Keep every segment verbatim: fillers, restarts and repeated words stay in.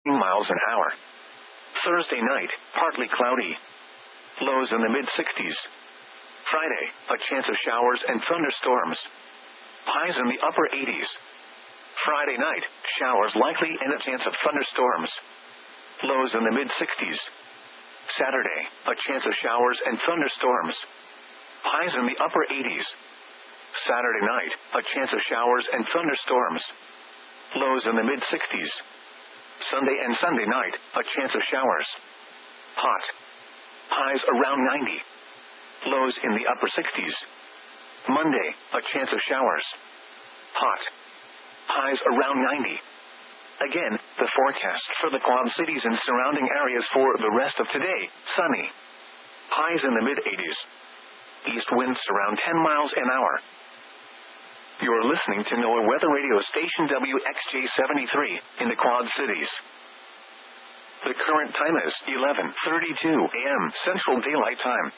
miles an hour. Thursday night, partly cloudy. Lows in the mid-sixties. Friday, a chance of showers and thunderstorms. Highs in the upper eighties. Friday night, showers likely and a chance of thunderstorms. Lows in the mid-sixties. Saturday, a chance of showers and thunderstorms. Highs in the upper eighties. Saturday night, a chance of showers and thunderstorms. Lows in the mid-sixties. Sunday and Sunday night, a chance of showers. Hot. Highs around ninety. Lows in the upper sixties. Monday, a chance of showers. Hot. Highs around ninety. Again, the forecast for the Quad Cities and surrounding areas for the rest of today, sunny. Highs in the mid-eighties. East winds around ten miles an hour. You're listening to NOAA Weather Radio Station W X J seventy-three in the Quad Cities. The current time is eleven thirty-two a m Central Daylight Time.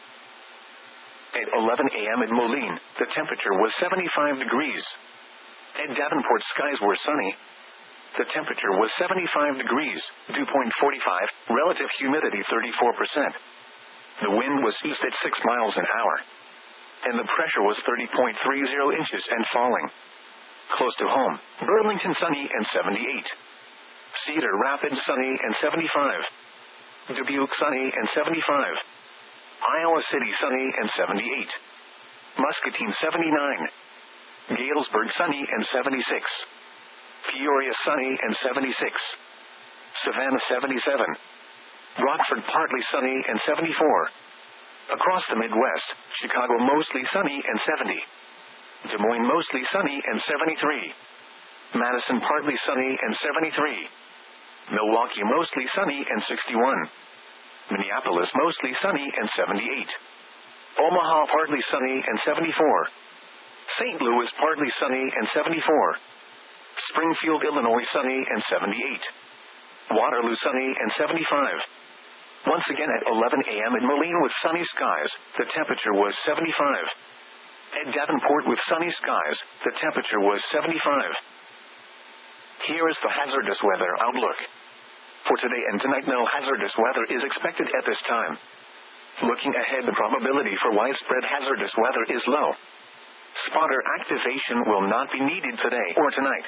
At eleven a m in Moline, the temperature was seventy-five degrees. At Davenport, skies were sunny. The temperature was seventy-five degrees, dew point forty-five, relative humidity thirty-four percent. The wind was east at six miles an hour. And the pressure was thirty point three zero inches and falling. Close to home, Burlington sunny and seventy-eight. Cedar Rapids sunny and seventy-five. Dubuque sunny and seventy-five. Iowa City sunny and seventy-eight. Muscatine seventy-nine. Galesburg sunny and seventy-six. Peoria sunny and seventy-six. Savannah seventy-seven. Rockford partly sunny and seventy-four. Across the Midwest, Chicago mostly sunny and seventy. Des Moines mostly sunny and seventy-three. Madison partly sunny and seventy-three. Milwaukee mostly sunny and sixty-one. Minneapolis mostly sunny and seventy-eight. Omaha partly sunny and seventy-four. Saint Louis partly sunny and seventy-four. Springfield, Illinois sunny and seventy-eight. Waterloo sunny and seventy-five. Once again at eleven a m in Moline with sunny skies, the temperature was seventy-five. At Davenport with sunny skies, the temperature was seventy-five. Here is the hazardous weather outlook. For today and tonight, no hazardous weather is expected at this time. Looking ahead, the probability for widespread hazardous weather is low. Spotter activation will not be needed today or tonight.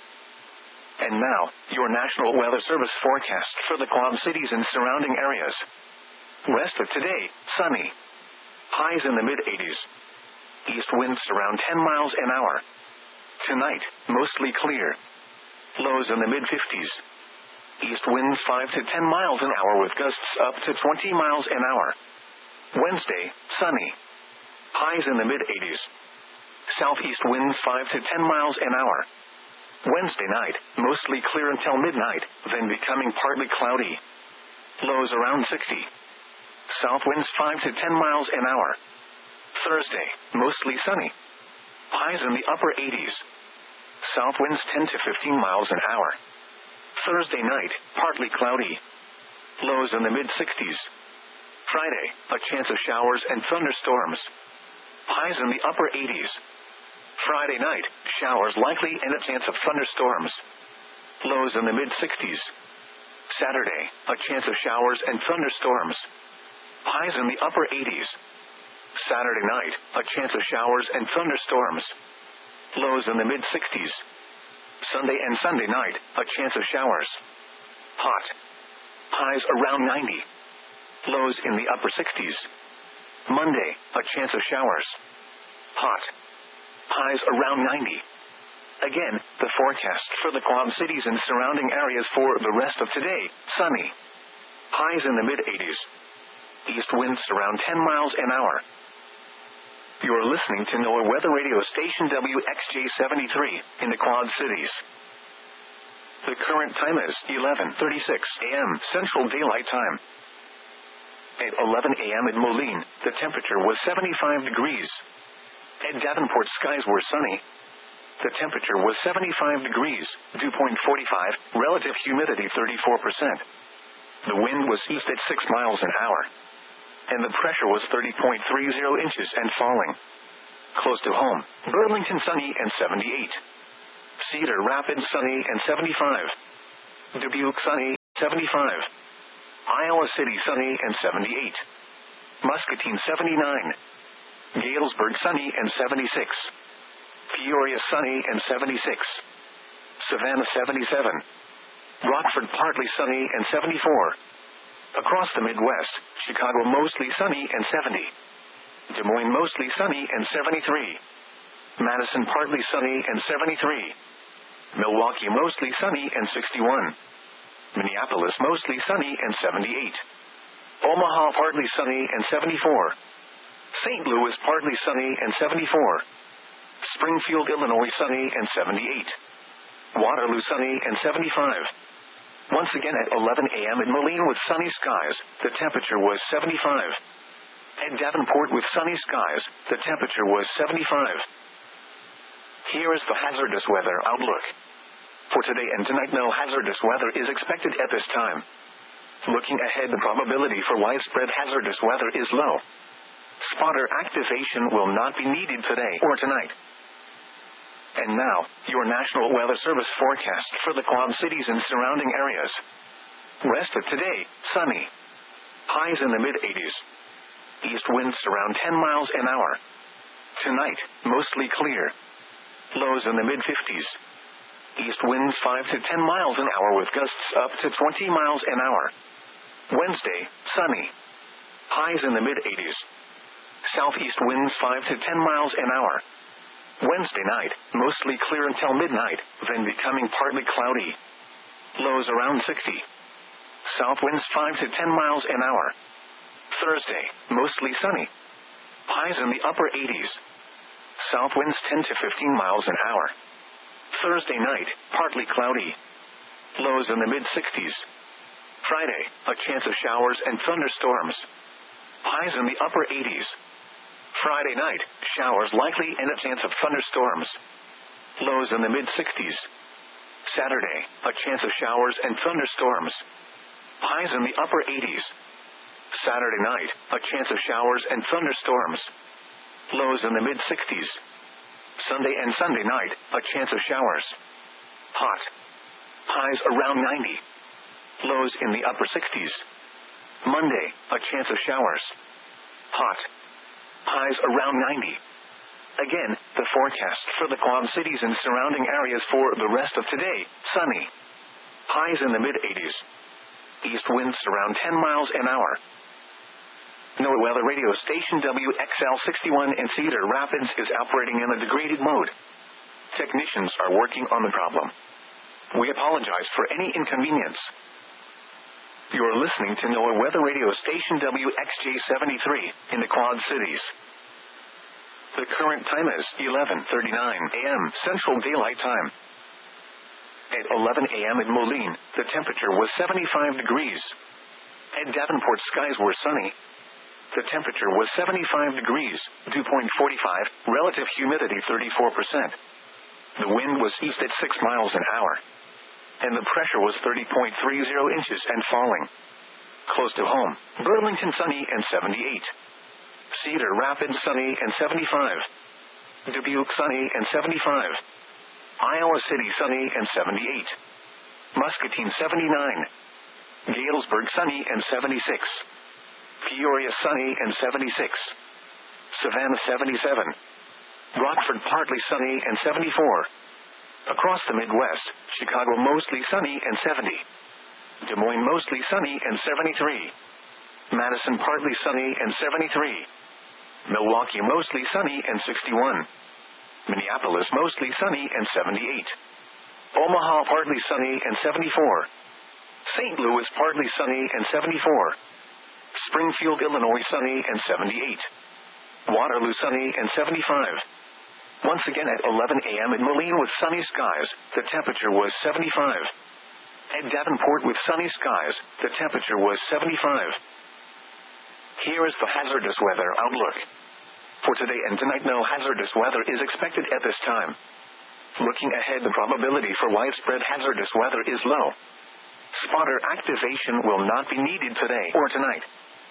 And now, your National Weather Service forecast for the Quad Cities and surrounding areas. West of today, sunny. Highs in the mid-eighties. East winds around ten miles an hour. Tonight, mostly clear. Lows in the mid-fifties. East winds five to ten miles an hour with gusts up to twenty miles an hour. Wednesday, sunny. Highs in the mid-eighties. Southeast winds five to ten miles an hour. Wednesday night, mostly clear until midnight, then becoming partly cloudy. Lows around sixty. South winds five to ten miles an hour. Thursday, mostly sunny. Highs in the upper eighties. South winds ten to fifteen miles an hour. Thursday night, partly cloudy. Lows in the mid-sixties. Friday, a chance of showers and thunderstorms. Highs in the upper eighties. Friday night, showers likely and a chance of thunderstorms. Lows in the mid-sixties. Saturday, a chance of showers and thunderstorms. Highs in the upper eighties. Saturday night, a chance of showers and thunderstorms. Lows in the mid-sixties. Sunday and Sunday night, a chance of showers. Hot. Highs around ninety. Lows in the upper sixties. Monday, a chance of showers. Hot. Highs around ninety. Again, the forecast for the Quad Cities and surrounding areas for the rest of today, sunny. Highs in the mid-eighties. East winds around ten miles an hour. You're listening to NOAA Weather Radio Station W X J seventy-three in the Quad Cities. The current time is eleven thirty-six a m Central Daylight Time. At eleven a m in Moline, the temperature was seventy-five degrees. At Davenport, skies were sunny. The temperature was seventy-five degrees, dew point forty-five, relative humidity thirty-four percent. The wind was east at six miles an hour. And the pressure was thirty point three zero inches and falling. Close to home, Burlington sunny and seventy-eight. Cedar Rapids sunny and seventy-five. Dubuque sunny seventy-five. Iowa City sunny and seventy-eight. Muscatine seventy-nine. Galesburg sunny and seventy-six. Peoria sunny and seventy-six. Savannah seventy-seven. Rockford partly sunny and seventy-four. Across the Midwest, Chicago mostly sunny and seventy. Des Moines mostly sunny and seventy-three. Madison partly sunny and seventy-three. Milwaukee mostly sunny and sixty-one. Minneapolis mostly sunny and seventy-eight. Omaha partly sunny and seventy-four. Saint Louis partly sunny and seventy-four. Springfield, Illinois sunny and seventy-eight. Waterloo sunny and seventy-five. Once again at eleven a.m. in Moline with sunny skies, the temperature was seventy-five. At Davenport with sunny skies, the temperature was seventy-five. Here is the hazardous weather outlook. For today and tonight, no hazardous weather is expected at this time. Looking ahead, the probability for widespread hazardous weather is low. Spotter activation will not be needed today or tonight. And now, your National Weather Service forecast for the Quad Cities and surrounding areas. Rest of today, sunny. Highs in the mid-eighties. East winds around ten miles an hour. Tonight, mostly clear. Lows in the mid-fifties. East winds five to ten miles an hour with gusts up to twenty miles an hour. Wednesday, sunny. Highs in the mid-eighties. Southeast winds five to ten miles an hour. Wednesday night, mostly clear until midnight, then becoming partly cloudy. Lows around sixty. South winds five to ten miles an hour. Thursday, mostly sunny. Highs in the upper eighties. South winds ten to fifteen miles an hour. Thursday night, partly cloudy. Lows in the mid-sixties. Friday, a chance of showers and thunderstorms. Highs in the upper eighties. Friday night, showers likely and a chance of thunderstorms. Lows in the mid-sixties. Saturday, a chance of showers and thunderstorms. Highs in the upper eighties. Saturday night, a chance of showers and thunderstorms. Lows in the mid-sixties. Sunday and Sunday night, a chance of showers. Hot. Highs around ninety. Lows in the upper sixties. Monday, a chance of showers. Hot. Highs around ninety. Again, the forecast for the Quad Cities and surrounding areas for the rest of today, sunny. Highs in the mid-eighties. East winds around ten miles an hour. NOAA Weather Radio Station W X L sixty-one in Cedar Rapids is operating in a degraded mode. Technicians are working on the problem. We apologize for any inconvenience. You are listening to NOAA Weather Radio Station W X J seventy-three in the Quad Cities. The current time is eleven thirty-nine a.m. Central Daylight Time. At eleven a.m. in Moline, the temperature was seventy-five degrees. At Davenport, skies were sunny. The temperature was seventy-five degrees, dew point forty-five, relative humidity thirty-four percent. The wind was east at six miles an hour. And the pressure was thirty point three zero inches and falling. Close to home, Burlington sunny and seventy-eight. Cedar Rapids sunny and seventy-five. Dubuque sunny and seventy-five. Iowa City sunny and seventy-eight. Muscatine seventy-nine. Galesburg sunny and seventy-six. Peoria sunny and seventy-six. Savannah seventy-seven. Rockford partly sunny and seventy-four. Across the Midwest, Chicago mostly sunny and seventy. Des Moines mostly sunny and seventy-three. Madison partly sunny and seventy-three. Milwaukee mostly sunny and sixty-one. Minneapolis mostly sunny and seventy-eight. Omaha partly sunny and seventy-four. Saint Louis partly sunny and seventy-four. Springfield, Illinois sunny and seventy-eight. Waterloo sunny and seventy-five. Once again at eleven a.m. in Moline with sunny skies, the temperature was seventy-five. At Davenport with sunny skies, the temperature was seventy-five. Here is the hazardous weather outlook. For today and tonight, no hazardous weather is expected at this time. Looking ahead, the probability for widespread hazardous weather is low. Spotter activation will not be needed today or tonight.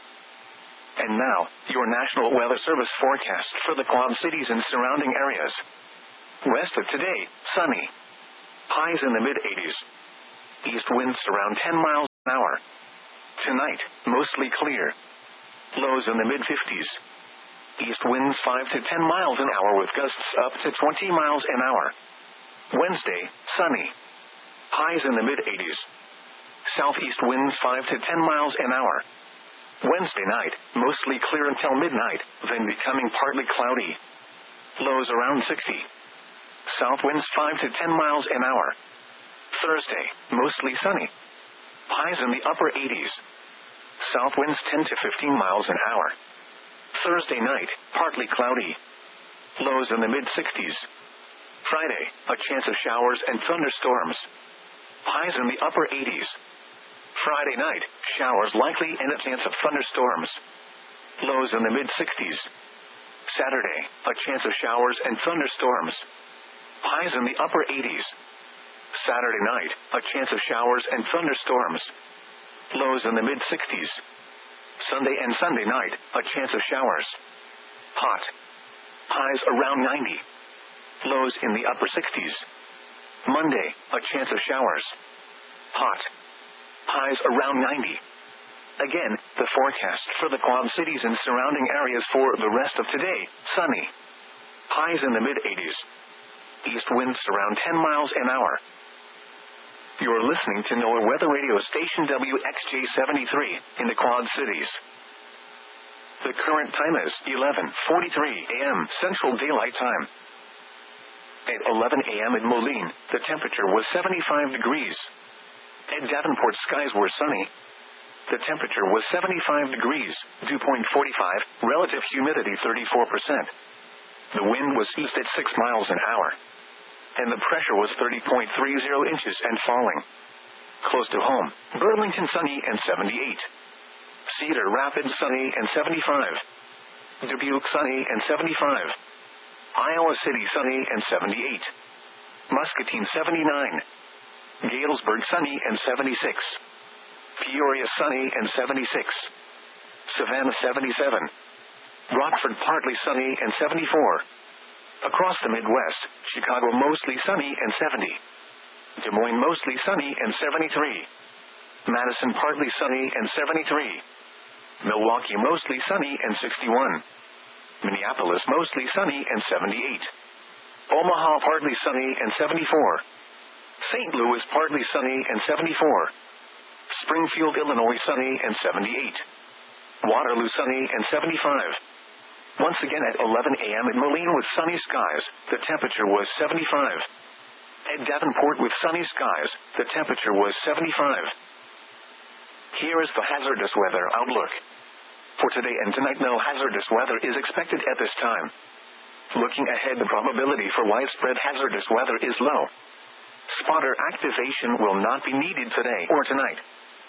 And now, your National Weather Service forecast for the Quad Cities and surrounding areas. Rest of today, sunny. Highs in the mid-eighties. East winds around ten miles hour. Tonight, mostly clear. Lows in the mid fifties. East winds five to ten miles an hour with gusts up to twenty miles an hour. Wednesday, sunny. Highs in the mid eighties. Southeast winds five to ten miles an hour. Wednesday night, mostly clear until midnight, then becoming partly cloudy. Lows around sixty. South winds five to ten miles an hour. Thursday, mostly sunny. Highs in the upper eighties. South winds ten to fifteen miles an hour. Thursday night, partly cloudy. Lows in the mid sixties. Friday, a chance of showers and thunderstorms. Highs in the upper eighties. Friday night, showers likely and a chance of thunderstorms. Lows in the mid sixties. Saturday, a chance of showers and thunderstorms. Highs in the upper eighties. Saturday night, a chance of showers and thunderstorms. Lows in the mid sixties. Sunday and Sunday night, a chance of showers. Hot. Highs around ninety. Lows in the upper sixties. Monday, a chance of showers. Hot. Highs around ninety. Again, the forecast for the Quad Cities and surrounding areas for the rest of today, sunny. Highs in the mid eighties. East winds around ten miles an hour. You're listening to NOAA Weather Radio Station W X J seventy-three in the Quad Cities. The current time is eleven forty-three a m Central Daylight Time. At eleven a m in Moline, the temperature was seventy-five degrees. At Davenport, skies were sunny. The temperature was seventy-five degrees, dew point forty-five, relative humidity thirty-four percent. The wind was east at six miles an hour. And the pressure was thirty point three zero inches and falling. Close to home, Burlington sunny and seventy-eight. Cedar Rapids sunny and seventy-five. Dubuque sunny and seventy-five. Iowa City sunny and seventy-eight. Muscatine seventy-nine. Galesburg sunny and seventy-six. Peoria sunny and seventy-six. Savannah seventy-seven. Rockford partly sunny and seventy-four. Across the Midwest, Chicago mostly sunny and seventy. Des Moines mostly sunny and seventy-three. Madison partly sunny and seventy-three. Milwaukee mostly sunny and sixty-one. Minneapolis mostly sunny and seventy-eight. Omaha partly sunny and seventy-four. Saint Louis partly sunny and seventy-four. Springfield, Illinois sunny and seventy-eight. Waterloo sunny and seventy-five. Once again at eleven a m in Moline with sunny skies, the temperature was seventy-five. At Davenport with sunny skies, the temperature was seventy-five. Here is the hazardous weather outlook. For today and tonight, no hazardous weather is expected at this time. Looking ahead, the probability for widespread hazardous weather is low. Spotter activation will not be needed today or tonight.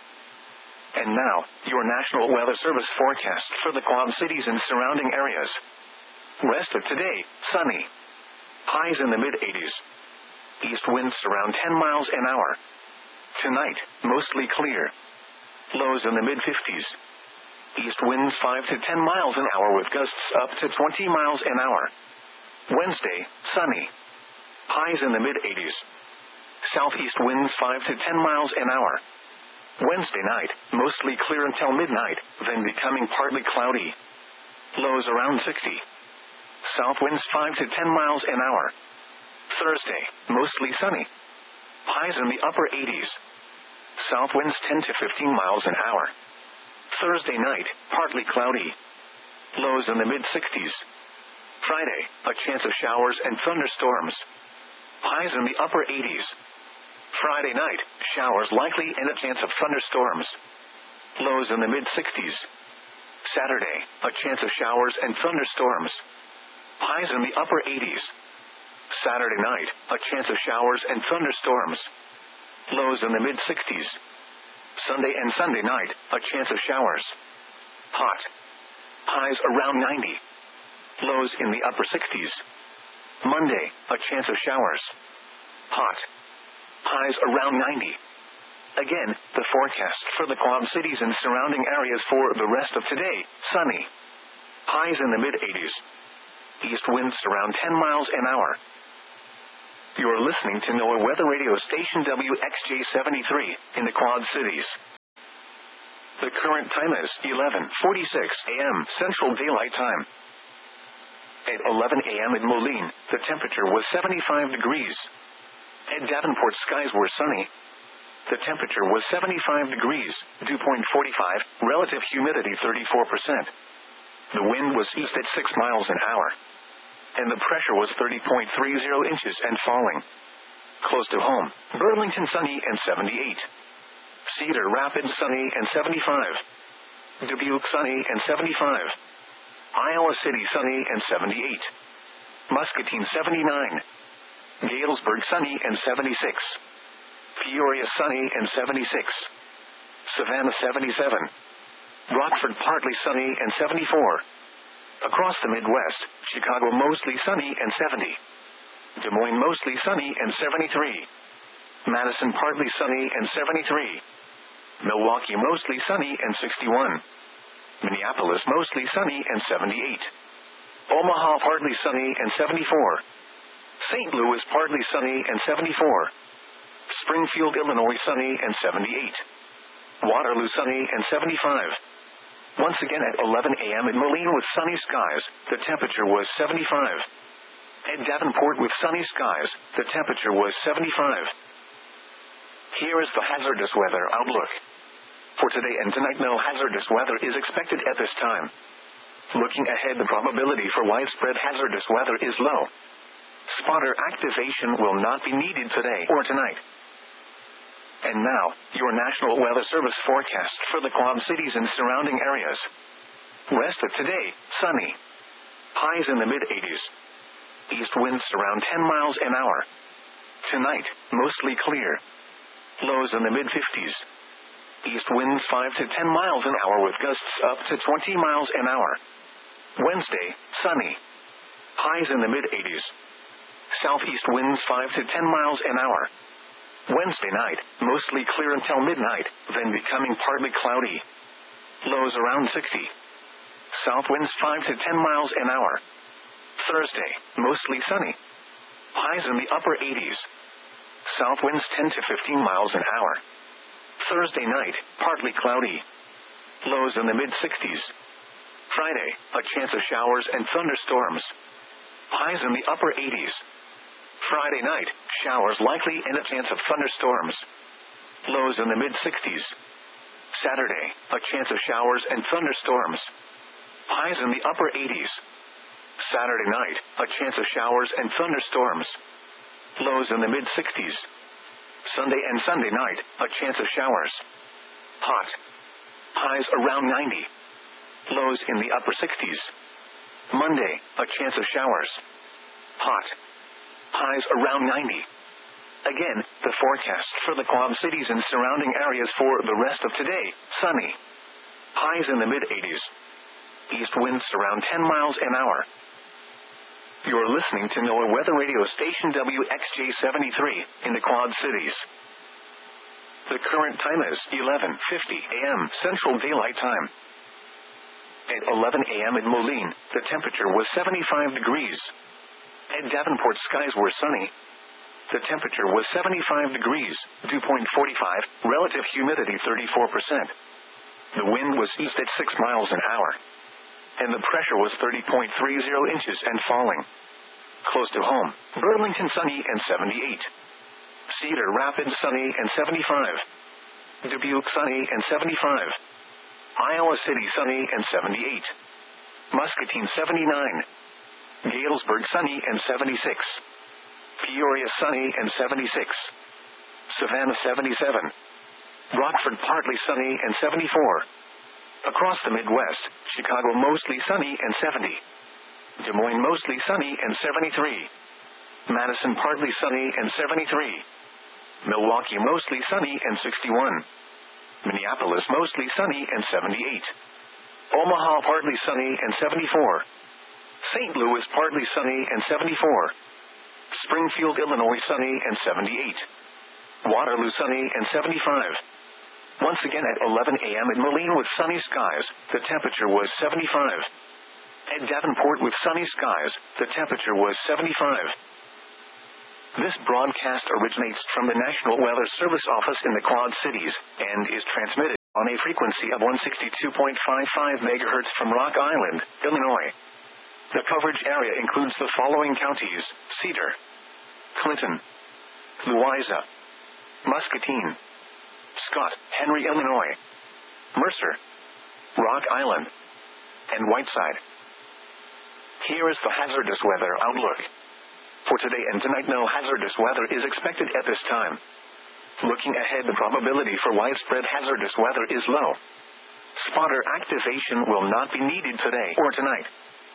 And now, your National Weather Service forecast for the Quad Cities and surrounding areas. Rest of today, sunny. Highs in the mid eighties. East winds around ten miles an hour. Tonight, mostly clear. Lows in the mid fifties. East winds five to ten miles an hour with gusts up to twenty miles an hour. Wednesday, sunny. Highs in the mid eighties. Southeast winds five to ten miles an hour. Wednesday night, mostly clear until midnight, then becoming partly cloudy. Lows around sixty. South winds five to ten miles an hour. Thursday, mostly sunny. Highs in the upper eighties. South winds ten to fifteen miles an hour. Thursday night, partly cloudy. Lows in the mid sixties. Friday, a chance of showers and thunderstorms. Highs in the upper eighties. Friday night, showers likely and a chance of thunderstorms. Lows in the mid sixties. Saturday, a chance of showers and thunderstorms. Highs in the upper eighties. Saturday night, a chance of showers and thunderstorms. Lows in the mid sixties. Sunday and Sunday night, a chance of showers. Hot. Highs around ninety. Lows in the upper sixties. Monday, a chance of showers. Hot. Highs around ninety. Again, the forecast for the Quad Cities and surrounding areas for the rest of today, sunny. Highs in the mid eighties. East winds around ten miles an hour. You're listening to NOAA Weather Radio Station W X J seventy-three in the Quad Cities. The current time is eleven forty-six a m Central Daylight Time. At eleven a m in Moline, the temperature was seventy-five degrees. At Davenport, skies were sunny. The temperature was seventy-five degrees, dew point forty-five, relative humidity thirty-four percent. The wind was east at six miles an hour. And the pressure was thirty point three zero inches and falling. Close to home, Burlington sunny and seventy-eight. Cedar Rapids sunny and seventy-five. Dubuque sunny and seventy-five. Iowa City sunny and seventy-eight. Muscatine seventy-nine. Galesburg sunny and seventy-six. Peoria sunny and seventy-six. Savannah seventy-seven. Rockford partly sunny and seventy-four. Across the Midwest, Chicago mostly sunny and seventy. Des Moines mostly sunny and seventy-three. Madison partly sunny and seventy-three. Milwaukee mostly sunny and sixty-one. Minneapolis mostly sunny and seventy-eight. Omaha partly sunny and seventy-four. Saint Louis partly sunny and seventy-four. Springfield, Illinois sunny and seventy-eight. Waterloo sunny and seventy-five. Once again at eleven a m in Moline with sunny skies, the temperature was seventy-five. At Davenport with sunny skies, the temperature was seventy-five. Here is the hazardous weather outlook. For today and tonight, no hazardous weather is expected at this time. Looking ahead, the probability for widespread hazardous weather is low. Spotter activation will not be needed today or tonight. And now, your National Weather Service forecast for the Quad Cities and surrounding areas. Rest of today, sunny. Highs in the mid eighties. East winds around ten miles an hour. Tonight, mostly clear. Lows in the mid fifties. East winds five to ten miles an hour with gusts up to twenty miles an hour. Wednesday, sunny. Highs in the mid eighties. Southeast winds five to ten miles an hour. Wednesday night, mostly clear until midnight, then becoming partly cloudy. Lows around sixty. South winds five to ten miles an hour. Thursday, mostly sunny. Highs in the upper eighties. South winds ten to fifteen miles an hour. Thursday night, partly cloudy. Lows in the mid sixties. Friday, a chance of showers and thunderstorms. Highs in the upper eighties. Friday night, showers likely and a chance of thunderstorms. Lows in the mid sixties. Saturday, a chance of showers and thunderstorms. Highs in the upper eighties. Saturday night, a chance of showers and thunderstorms. Lows in the mid sixties. Sunday and Sunday night, a chance of showers. Hot. Highs around ninety. Lows in the upper sixties. Monday, a chance of showers. Hot. Highs around ninety. Again, the forecast for the Quad Cities and surrounding areas for the rest of today, sunny. Highs in the mid eighties. East winds around ten miles an hour. You're listening to NOAA Weather Radio Station W X J seventy-three in the Quad Cities. The current time is eleven fifty a m Central Daylight Time. At eleven a m in Moline, the temperature was seventy-five degrees. At Davenport, skies were sunny. The temperature was seventy-five degrees, dew point forty-five, relative humidity thirty-four percent. The wind was east at six miles an hour. And the pressure was thirty point three zero inches and falling. Close to home, Burlington sunny and seventy-eight. Cedar Rapids sunny and seventy-five. Dubuque sunny and seventy-five. Iowa City sunny and seventy-eight. Muscatine seventy-nine. Galesburg sunny and seventy-six. Peoria sunny and seventy-six. Savannah seventy-seven. Rockford partly sunny and seventy-four. Across the Midwest, Chicago mostly sunny and seventy. Des Moines mostly sunny and seventy-three. Madison partly sunny and seventy-three. Milwaukee mostly sunny and sixty-one. Minneapolis mostly sunny and seventy-eight. Omaha partly sunny and seventy-four. Saint Louis partly sunny and seventy-four. Springfield, Illinois sunny and seventy-eight. Waterloo sunny and seventy-five. Once again at eleven a m in Moline with sunny skies, the temperature was seventy-five. At Davenport with sunny skies, the temperature was seventy-five. This broadcast originates from the National Weather Service office in the Quad Cities and is transmitted on a frequency of one sixty-two point five five megahertz from Rock Island, Illinois. The coverage area includes the following counties: Cedar, Clinton, Louisa, Muscatine, Scott, Henry, Illinois, Mercer, Rock Island, and Whiteside. Here is the hazardous weather outlook. For today and tonight, no hazardous weather is expected at this time. Looking ahead, the probability for widespread hazardous weather is low. Spotter activation will not be needed today or tonight.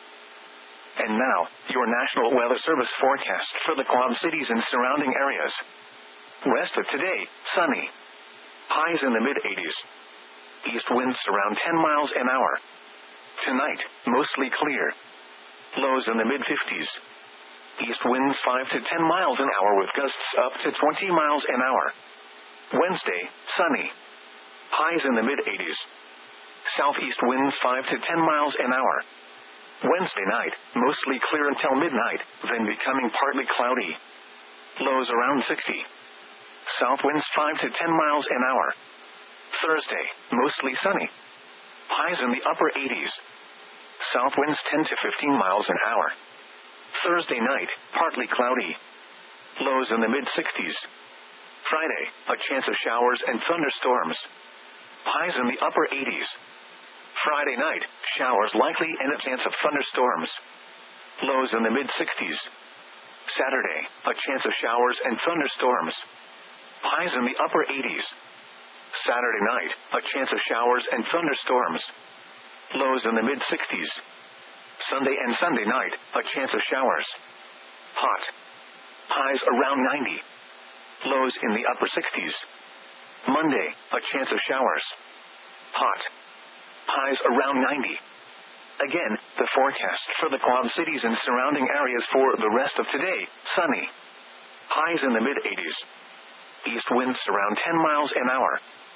And now, your National Weather Service forecast for the Quad Cities and surrounding areas. Rest of today, sunny. Highs in the mid-eighties. East winds around ten miles an hour. Tonight, mostly clear. Lows in the mid-fifties. East winds five to ten miles an hour with gusts up to twenty miles an hour. Wednesday, sunny. Highs in the mid-eighties. Southeast winds five to ten miles an hour. Wednesday night, mostly clear until midnight, then becoming partly cloudy. Lows around sixty. South winds five to ten miles an hour. Thursday, mostly sunny. Highs in the upper eighties. South winds ten to fifteen miles an hour. Thursday night, partly cloudy. Lows in the mid-sixties. Friday, a chance of showers and thunderstorms. Highs in the upper eighties. Friday night, showers likely and a chance of thunderstorms. Lows in the mid-sixties. Saturday, a chance of showers and thunderstorms. Highs in the upper eighties. Saturday night, a chance of showers and thunderstorms. Lows in the mid-sixties. Sunday and Sunday night, a chance of showers. Hot. Highs around ninety. Lows in the upper sixties. Monday, a chance of showers. Hot. Highs around ninety. Again, the forecast for the Quad Cities and surrounding areas for the rest of today, sunny. Highs in the mid-eighties. East winds around ten miles an hour.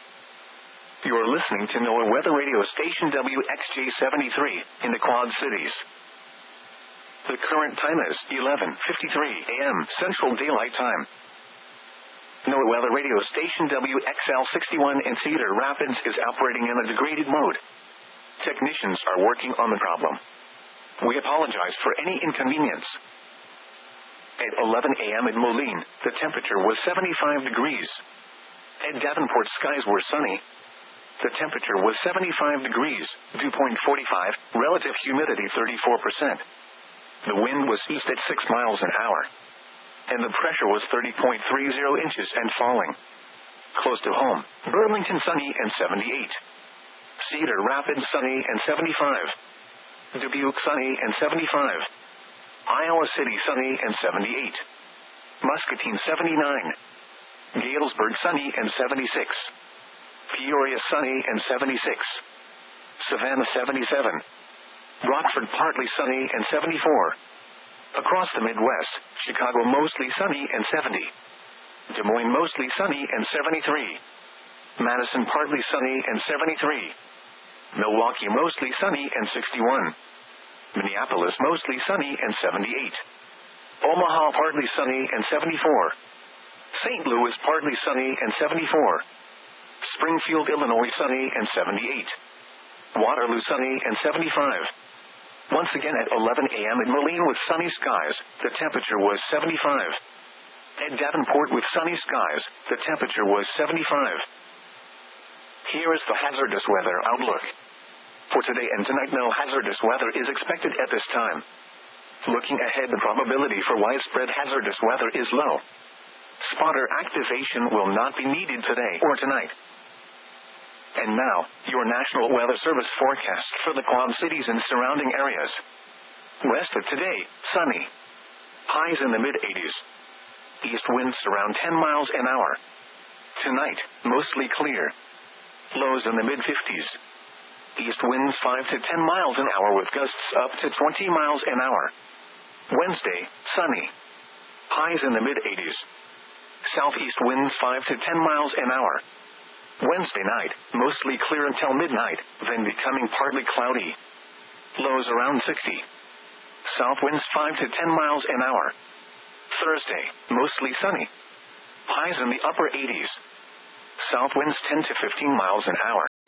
You're listening to NOAA Weather Radio Station W X J seventy-three in the Quad Cities. The current time is eleven fifty-three a m Central Daylight Time. NOAA Weather Radio Station W X L sixty-one in Cedar Rapids is operating in a degraded mode. Technicians are working on the problem. We apologize for any inconvenience. At eleven a m in Moline, the temperature was seventy-five degrees. At Davenport, skies were sunny. The temperature was seventy-five degrees, dew point forty-five, relative humidity thirty-four percent. The wind was east at six miles an hour. And the pressure was thirty point three zero inches and falling. Close to home, Burlington sunny and seventy-eight. Cedar Rapids sunny and seventy-five. Dubuque sunny and seventy-five. Iowa City sunny and seventy-eight. Muscatine seventy-nine. Galesburg sunny and seventy-six. Peoria sunny and seventy-six. Savannah seventy-seven. Rockford partly sunny and seventy-four. Across the Midwest, Chicago mostly sunny and seventy. Des Moines mostly sunny and seventy-three. Madison partly sunny and seventy-three. Milwaukee mostly sunny and sixty-one. Minneapolis mostly sunny and seventy-eight. Omaha partly sunny and seventy-four. Saint Louis partly sunny and seventy-four. Springfield, Illinois sunny and seventy-eight. Waterloo sunny and seventy-five. Once again at eleven a m in Moline with sunny skies, the temperature was seventy-five. At Davenport with sunny skies, the temperature was seventy-five. Here is the hazardous weather outlook. For today and tonight, no hazardous weather is expected at this time. Looking ahead, the probability for widespread hazardous weather is low. Spotter activation will not be needed today or tonight. And now, your National Weather Service forecast for the Quad Cities and surrounding areas. Rest of today, sunny. Highs in the mid-eighties. East winds around ten miles an hour. Tonight, mostly clear. Lows in the mid-fifties. East winds five to ten miles an hour with gusts up to twenty miles an hour. Wednesday, sunny. Highs in the mid-eighties. Southeast winds five to ten miles an hour. Wednesday night, mostly clear until midnight, then becoming partly cloudy. Lows around sixty. South winds five to ten miles an hour. Thursday, mostly sunny. Highs in the upper eighties. South winds ten to fifteen miles an hour.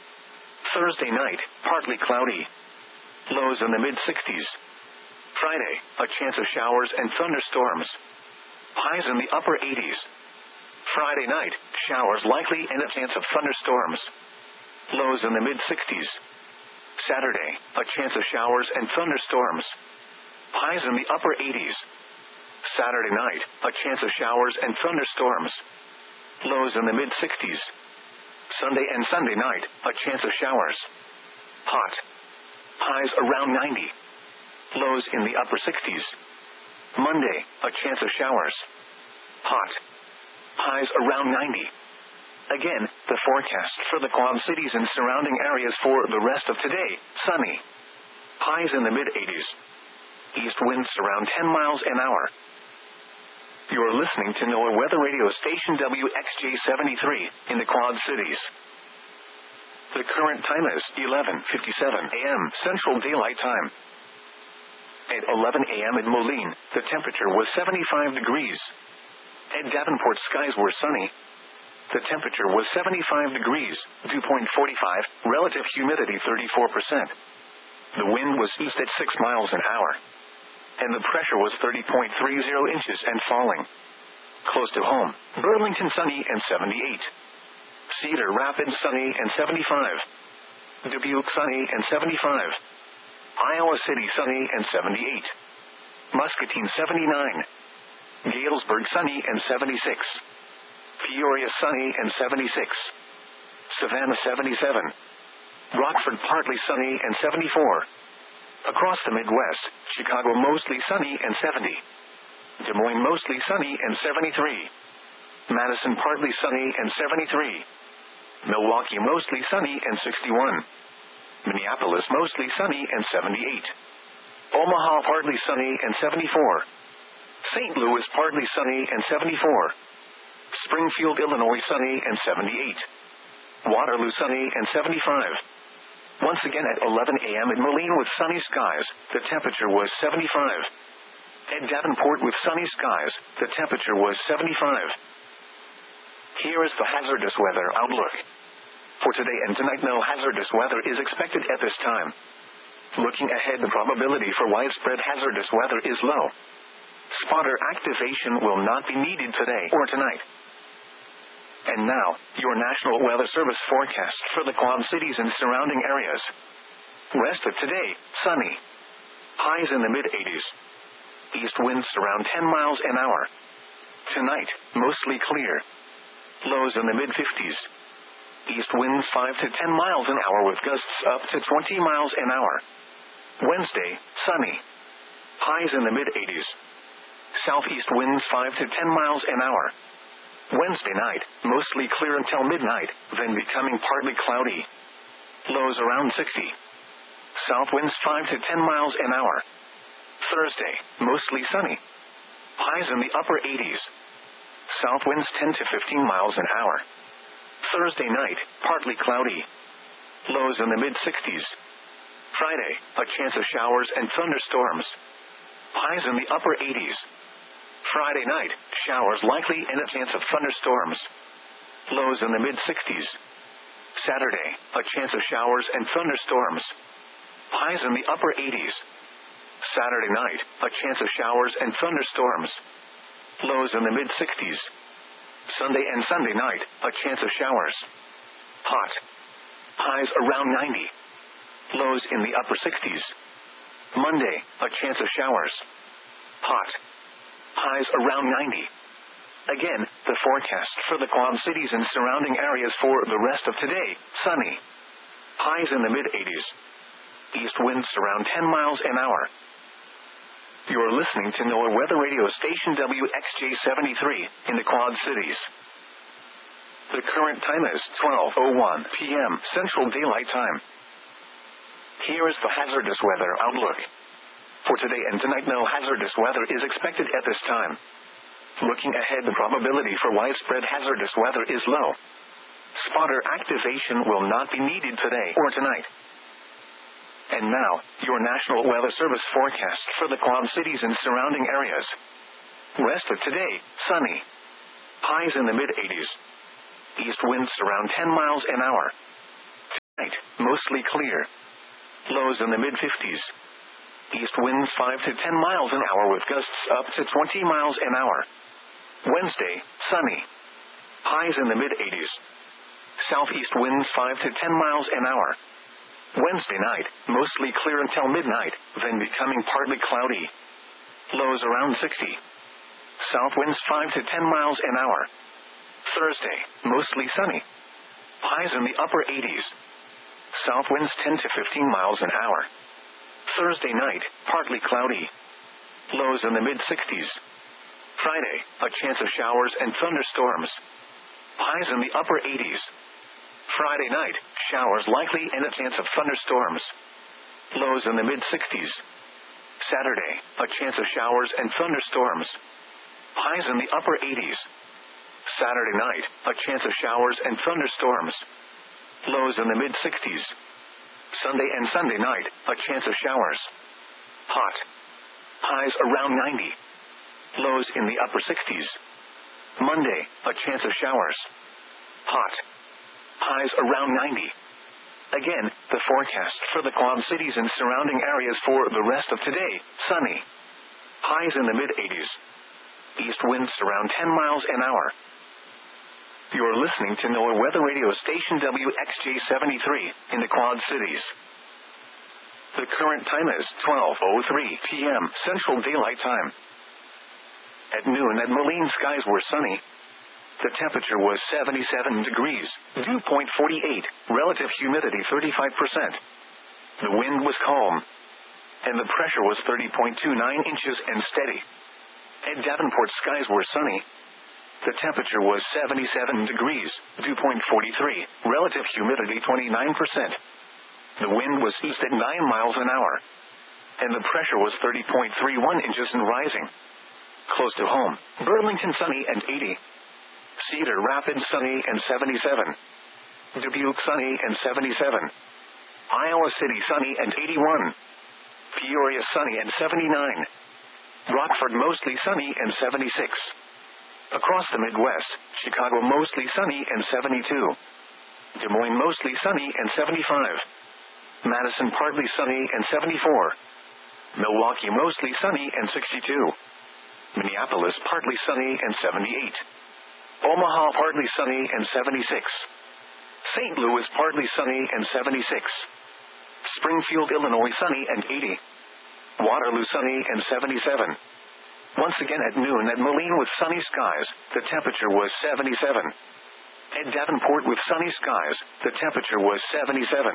Thursday night, partly cloudy. Lows in the mid sixties. Friday, a chance of showers and thunderstorms. Highs in the upper eighties. Friday night, showers likely and a chance of thunderstorms. Lows in the mid sixties. Saturday, a chance of showers and thunderstorms. Highs in the upper eighties. Saturday night, a chance of showers and thunderstorms. Lows in the mid sixties. Sunday and Sunday night, a chance of showers. Hot. Highs around ninety. Lows in the upper sixties. Monday, a chance of showers. Hot. Highs around ninety. Again, the forecast for the Quad Cities and surrounding areas for the rest of today, sunny. Highs in the mid eighties. East winds around ten miles an hour. You're listening to NOAA Weather Radio Station W X J seventy-three in the Quad Cities. The current time is eleven fifty-seven a m Central Daylight Time. At eleven a m in Moline, the temperature was seventy-five degrees. At Davenport, skies were sunny. The temperature was seventy-five degrees, dew point forty-five, relative humidity thirty-four percent. The wind was east at six miles an hour. And the pressure was thirty point three zero inches and falling. Close to home, Burlington sunny and seventy-eight. Cedar Rapids sunny and seventy-five. Dubuque sunny and seventy-five. Iowa City sunny and seventy-eight. Muscatine seventy-nine. Galesburg sunny and seventy-six. Peoria sunny and seventy-six. Savannah seventy-seven. Rockford partly sunny and seventy-four. Across the Midwest, Chicago mostly sunny and seventy. Des Moines mostly sunny and seventy-three. Madison partly sunny and seventy-three. Milwaukee mostly sunny and sixty-one. Minneapolis mostly sunny and seventy-eight. Omaha partly sunny and seventy-four. Saint Louis partly sunny and seventy-four. Springfield, Illinois sunny and seventy-eight. Waterloo sunny and seventy-five. Once again at eleven a m in Moline with sunny skies, the temperature was seventy-five. At Davenport with sunny skies, the temperature was seventy-five. Here is the hazardous weather outlook. For today and tonight, no hazardous weather is expected at this time. Looking ahead, the probability for widespread hazardous weather is low. Spotter activation will not be needed today or tonight. And now, your National Weather Service forecast for the Quad Cities and surrounding areas. Rest of today, sunny. Highs in the mid eighties. East winds around ten miles an hour. Tonight, mostly clear. Lows in the mid fifties. East winds five to ten miles an hour with gusts up to twenty miles an hour. Wednesday, sunny. Highs in the mid eighties. Southeast winds five to ten miles an hour. Wednesday night, mostly clear until midnight, then becoming partly cloudy. Lows around sixty. South winds five to ten miles an hour. Thursday, mostly sunny. Highs in the upper eighties. South winds ten to fifteen miles an hour. Thursday night, partly cloudy. Lows in the mid sixties. Friday, a chance of showers and thunderstorms. Highs in the upper eighties. Friday night, showers likely and a chance of thunderstorms. Lows in the mid sixties. Saturday, a chance of showers and thunderstorms. Highs in the upper eighties. Saturday night, a chance of showers and thunderstorms. Lows in the mid sixties. Sunday and Sunday night, a chance of showers. Hot. Highs around ninety. Lows in the upper sixties. Monday, a chance of showers. Hot. Highs around ninety. Again, the forecast for the Quad Cities and surrounding areas for the rest of today, sunny. Highs in the mid eighties. East winds around ten miles an hour. You're listening to NOAA Weather Radio Station W X J seventy-three in the Quad Cities. The current time is twelve oh one p m Central Daylight Time. Here is the hazardous weather outlook. For today and tonight, no hazardous weather is expected at this time. Looking ahead, the probability for widespread hazardous weather is low. Spotter activation will not be needed today or tonight. And now, your National Weather Service forecast for the Quad Cities and surrounding areas. Rest of today, sunny. Highs in the mid eighties. East winds around ten miles an hour. Tonight, mostly clear. Lows in the mid fifties. East winds five to ten miles an hour with gusts up to twenty miles an hour. Wednesday, sunny. Highs in the mid eighties. Southeast winds five to ten miles an hour. Wednesday night, mostly clear until midnight, then becoming partly cloudy. Lows around sixty. South winds five to ten miles an hour. Thursday, mostly sunny. Highs in the upper eighties. South winds ten to fifteen miles an hour. Thursday night, partly cloudy. Lows in the mid sixties. Friday, a chance of showers and thunderstorms. Highs in the upper eighties. Friday night, showers likely and a chance of thunderstorms. Lows in the mid sixties. Saturday, a chance of showers and thunderstorms. Highs in the upper eighties. Saturday night, a chance of showers and thunderstorms. Lows in the mid sixties. Sunday and Sunday night, a chance of showers. Hot. Highs around ninety. Lows in the upper sixties. Monday, a chance of showers. Hot. Highs around ninety. Again, the forecast for the Quad Cities and surrounding areas for the rest of today, sunny. Highs in the mid eighties. East winds around ten miles an hour. You're listening to NOAA Weather Radio Station W X J seventy-three in the Quad Cities. The current time is twelve oh three p.m. Central Daylight Time. At noon at Moline, skies were sunny. The temperature was seventy-seven degrees, dew point forty-eight, relative humidity thirty-five percent. The wind was calm, and the pressure was thirty point two nine inches and steady. At Davenport, skies were sunny. The temperature was seventy-seven degrees, dew point forty-three, relative humidity twenty-nine percent. The wind was east at nine miles an hour, and the pressure was thirty point three one inches and rising. Close to home, Burlington sunny and eighty. Cedar Rapids sunny and seventy-seven. Dubuque sunny and seventy-seven. Iowa City sunny and eighty-one. Peoria sunny and seventy-nine. Rockford mostly sunny and seventy-six. Across the Midwest, Chicago mostly sunny and seventy-two. Des Moines mostly sunny and seventy-five. Madison partly sunny and seventy-four. Milwaukee mostly sunny and sixty-two. Minneapolis partly sunny and seventy-eight. Omaha partly sunny and seventy-six. Saint Louis partly sunny and seventy-six. Springfield, Illinois sunny and eighty. Waterloo sunny and seventy-seven. Once again at noon at Moline with sunny skies, the temperature was seventy-seven. At Davenport with sunny skies, the temperature was seventy-seven.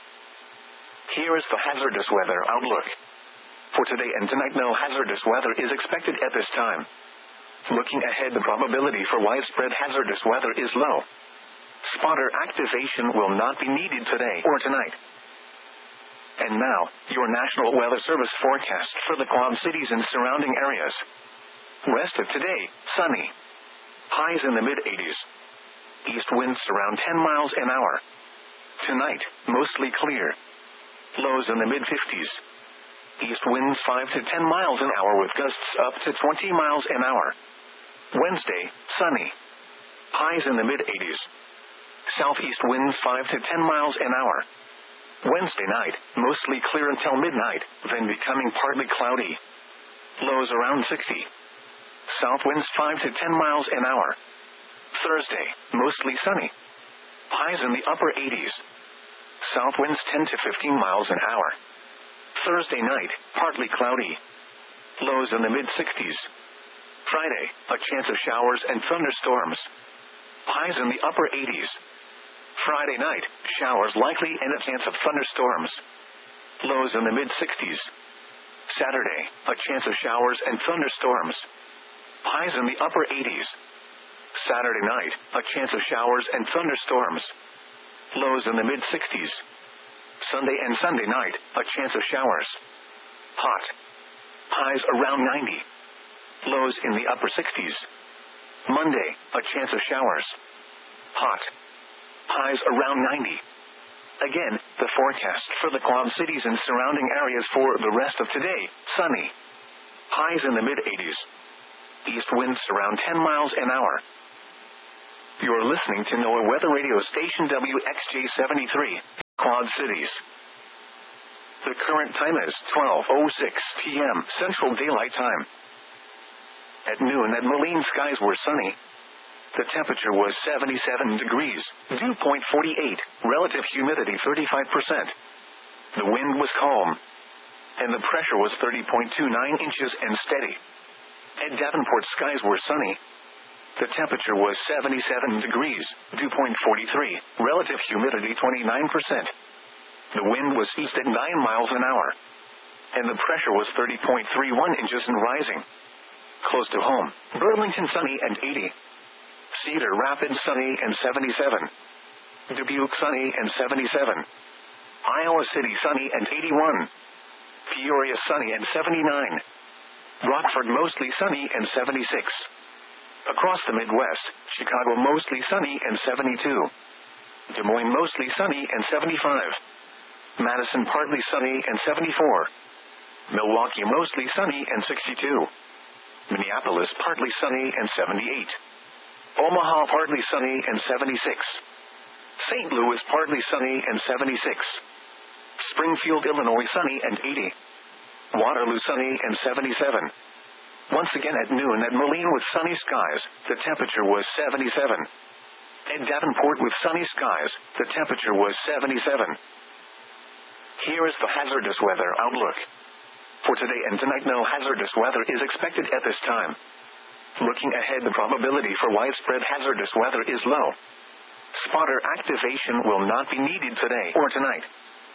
Here is the hazardous weather outlook. For today and tonight, no hazardous weather is expected at this time. Looking ahead, the probability for widespread hazardous weather is low. Spotter activation will not be needed today or tonight. And now, your National Weather Service forecast for the Quad Cities and surrounding areas. Rest of today, sunny. Highs in the mid eighties. East winds around ten miles an hour. Tonight, mostly clear. Lows in the mid fifties. East winds five to ten miles an hour with gusts up to twenty miles an hour. Wednesday, sunny. Highs in the mid eighties. Southeast winds five to ten miles an hour. Wednesday night, mostly clear until midnight, then becoming partly cloudy. Lows around sixty. South winds five to ten miles an hour. Thursday, mostly sunny. Highs in the upper eighties. South winds ten to fifteen miles an hour. Thursday night, partly cloudy. Lows in the mid sixties. Friday, a chance of showers and thunderstorms. Highs in the upper eighties. Friday night, showers likely and a chance of thunderstorms. Lows in the mid sixties. Saturday, a chance of showers and thunderstorms. Highs in the upper eighties. Saturday night, a chance of showers and thunderstorms. Lows in the mid sixties. Sunday and Sunday night, a chance of showers. Hot. Highs around ninety. Lows in the upper sixties. Monday, a chance of showers. Hot. Highs around ninety. Again, the forecast for the Quad Cities and surrounding areas for the rest of today, sunny. Highs in the mid eighties. East winds around ten miles an hour. You're listening to NOAA Weather Radio Station W X J seventy-three. Quad Cities. The current time is twelve oh six p m Central Daylight Time. At noon at Moline, skies were sunny. The temperature was seventy-seven degrees, dew point forty-eight, relative humidity thirty-five percent. The wind was calm, and the pressure was thirty point two nine inches and steady. At Davenport, skies were sunny. The temperature was seventy-seven degrees, dew point forty-three, relative humidity twenty-nine percent. The wind was east at nine miles an hour, and the pressure was thirty point three one inches and rising. Close to home, Burlington sunny and eighty. Cedar Rapids sunny and seventy-seven. Dubuque sunny and seventy-seven. Iowa City sunny and eighty-one. Peoria sunny and seventy-nine. Rockford mostly sunny and seventy-six. Across the Midwest, Chicago mostly sunny and seventy-two. Des Moines mostly sunny and seventy-five. Madison partly sunny and seventy-four. Milwaukee mostly sunny and sixty-two. Minneapolis partly sunny and seventy-eight. Omaha partly sunny and seventy-six. Saint Louis partly sunny and seventy-six. Springfield, Illinois sunny and eighty. Waterloo sunny and seventy-seven. Once again at noon at Moline with sunny skies, the temperature was seventy-seven. At Davenport with sunny skies, the temperature was seventy-seven. Here is the hazardous weather outlook. For today and tonight, no hazardous weather is expected at this time. Looking ahead, the probability for widespread hazardous weather is low. Spotter activation will not be needed today or tonight.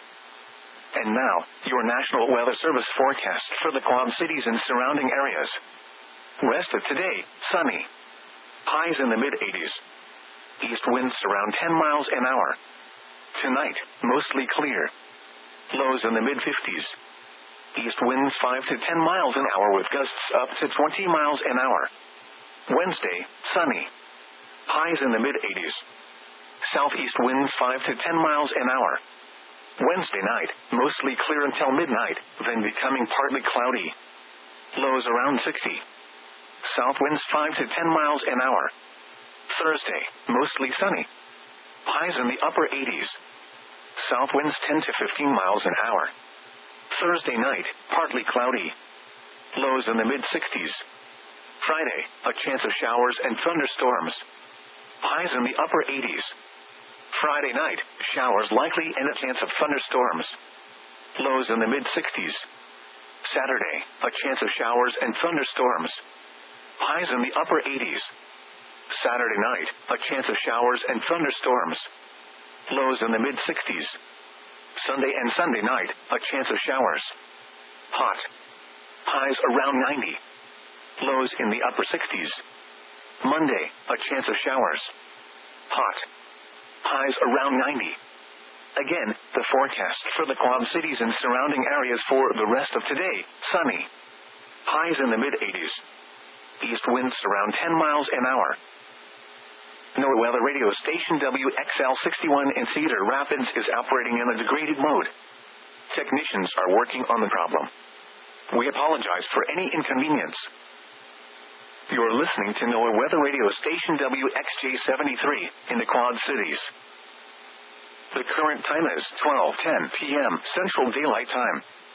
And now, your National Weather Service forecast for the Quad Cities and surrounding areas. Rest of today, sunny. Highs in the mid-eighties. East winds around ten miles an hour. Tonight, mostly clear. Lows in the mid-fifties. East winds five to ten miles an hour with gusts up to twenty miles an hour. Wednesday, sunny. Highs in the mid-eighties. Southeast winds five to ten miles an hour. Wednesday night, mostly clear until midnight, then becoming partly cloudy. Lows around sixty. South winds five to ten miles an hour. Thursday, mostly sunny. Highs in the upper eighties. South winds ten to fifteen miles an hour. Thursday night, partly cloudy. Lows in the mid-sixties. Friday, a chance of showers and thunderstorms. Highs in the upper eighties. Friday night, showers likely and a chance of thunderstorms. Lows in the mid-sixties. Saturday, a chance of showers and thunderstorms. Highs in the upper eighties. Saturday night, a chance of showers and thunderstorms. Lows in the mid-sixties. Sunday and Sunday night, a chance of showers. Hot. Highs around ninety. Lows in the upper sixties. Monday, a chance of showers. Hot. Highs around ninety. Again, the forecast for the Quad Cities and surrounding areas for the rest of today, sunny. Highs in the mid-eighties. East winds around ten miles an hour. NOAA Weather Radio Station W X L sixty-one in Cedar Rapids is operating in a degraded mode. Technicians are working on the problem. We apologize for any inconvenience. You're listening to NOAA Weather Radio Station W X J seventy-three in the Quad Cities. The current time is twelve ten p m Central Daylight Time.